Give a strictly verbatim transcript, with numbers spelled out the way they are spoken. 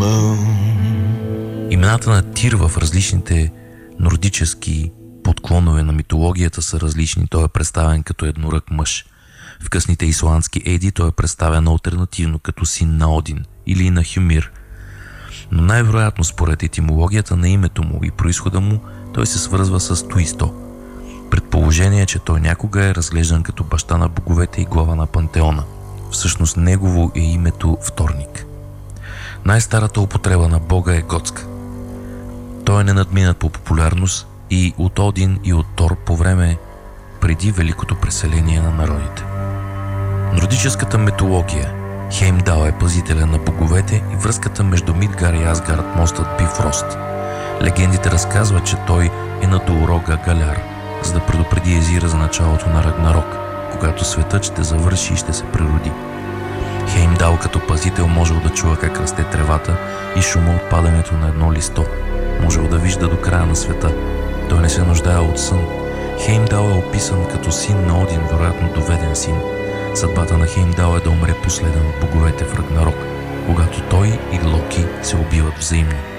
Имената на Тир в различните нордически подклонове на митологията са различни. Той е представен като еднорък мъж. В късните исландски еди той е представен алтернативно като син на Один или на Хюмир. Но най-вероятно според етимологията на името му и произхода му той се свързва с Туисто. Предположение е, че той някога е разглеждан като баща на боговете и глава на пантеона. Всъщност негово е името Вторник. Най-старата употреба на бога е готска. Той е ненадминат по популярност и от Один и от Тор по време преди великото преселение на народите. Нордическата митология. Хеймдал е пазителя на боговете и връзката между Мидгар и Асгард мостът Бифрост. Легендите разказват, че той е на Долорога Галяр, за да предупреди Езира за началото на Рагнарок, когато светът ще завърши и ще се прероди. Хеймдал като пазител можел да чува как расте тревата и шума от падането на едно листо. Можел да вижда до края на света. Той не се нуждае от сън. Хеймдал е описан като син на Один, вероятно доведен син. Съдбата на Хеймдал е да умре последен от боговете в Рагнарок, когато той и Локи се убиват взаимно.